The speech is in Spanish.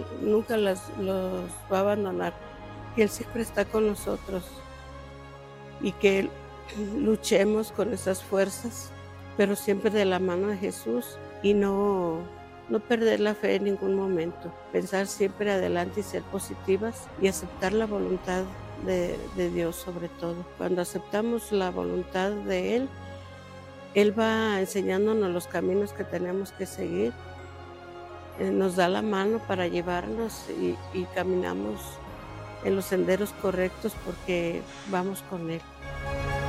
nunca los va a abandonar, que Él siempre está con nosotros y que luchemos con esas fuerzas, pero siempre de la mano de Jesús y no perder la fe en ningún momento, pensar siempre adelante y ser positivas y aceptar la voluntad de Dios sobre todo. Cuando aceptamos la voluntad de Él va enseñándonos los caminos que tenemos que seguir, nos da la mano para llevarnos y caminamos en los senderos correctos porque vamos con Él.